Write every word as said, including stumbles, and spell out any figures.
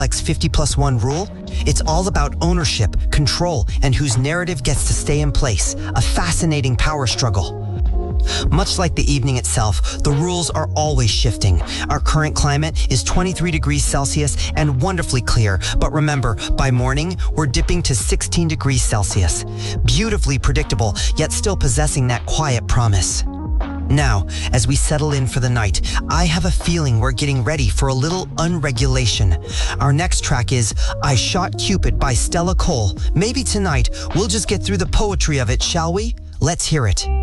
Like fifty plus one rule? It's all about ownership, control, and whose narrative gets to stay in place. A fascinating power struggle. Much like the evening itself, the rules are always shifting. Our current climate is twenty-three degrees Celsius and wonderfully clear, but remember, by morning, we're dipping to sixteen degrees Celsius. Beautifully predictable, yet still possessing that quiet promise. Now, as we settle in for the night, I have a feeling we're getting ready for a little unregulation. Our next track is I Shot Cupid by Stella Cole. Maybe tonight, we'll just get through the poetry of it, shall we? Let's hear it.